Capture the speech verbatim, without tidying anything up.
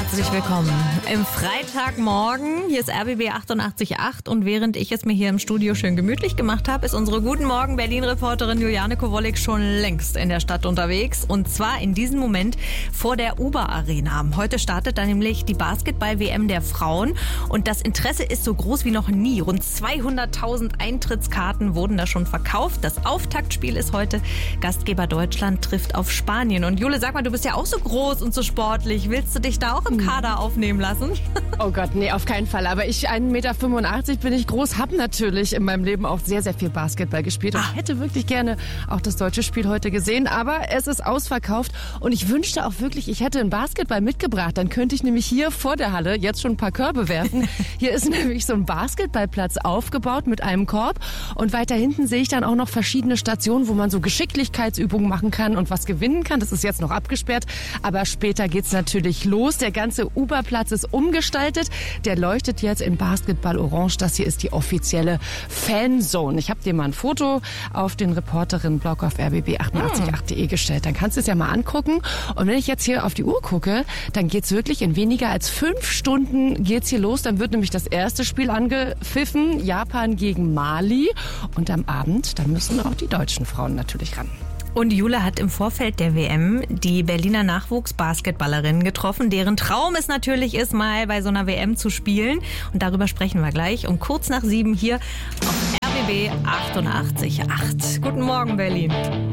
Herzlich willkommen im Freitagmorgen. Hier ist R B B achtundachtzig Komma acht und während ich es mir hier im Studio schön gemütlich gemacht habe, ist unsere Guten Morgen Berlin-Reporterin Juliane Kowolek schon längst in der Stadt unterwegs und zwar in diesem Moment vor der Uber Arena. Heute startet dann nämlich die Basketball-W M der Frauen und das Interesse ist so groß wie noch nie. Rund zweihunderttausend Eintrittskarten wurden da schon verkauft. Das Auftaktspiel ist heute. Gastgeber Deutschland trifft auf Spanien. Und Jule, sag mal, du bist ja auch so groß und so sportlich. Willst du dich da auch im Kader aufnehmen lassen? Oh Gott, nee, auf keinen Fall. Aber ich, ein Meter fünfundachtzig bin ich groß, habe natürlich in meinem Leben auch sehr, sehr viel Basketball gespielt und Ah. hätte wirklich gerne auch das deutsche Spiel heute gesehen. Aber es ist ausverkauft und ich wünschte auch wirklich, ich hätte einen Basketball mitgebracht. Dann könnte ich nämlich hier vor der Halle jetzt schon ein paar Körbe werfen. Hier ist nämlich so ein Basketballplatz aufgebaut mit einem Korb und weiter hinten sehe ich dann auch noch verschiedene Stationen, wo man so Geschicklichkeitsübungen machen kann und was gewinnen kann. Das ist jetzt noch abgesperrt, aber später geht's natürlich los. Der ganze Uberplatz ist umgestaltet. Der leuchtet jetzt in Basketball-Orange. Das hier ist die offizielle Fanzone. Ich habe dir mal ein Foto auf den Reporterinnen-Blog auf r b b achtundachtzig Komma acht punkt de gestellt. Dann kannst du es ja mal angucken. Und wenn ich jetzt hier auf die Uhr gucke, dann geht's wirklich in weniger als fünf Stunden geht's hier los. Dann wird nämlich das erste Spiel angepfiffen. Japan gegen Mali. Und am Abend, dann müssen auch die deutschen Frauen natürlich ran. Und Jule hat im Vorfeld der W M die Berliner Nachwuchsbasketballerinnen getroffen, deren Traum es natürlich ist, mal bei so einer W M zu spielen. Und darüber sprechen wir gleich um kurz nach sieben hier auf R B B achtundachtzig Komma acht. Guten Morgen, Berlin.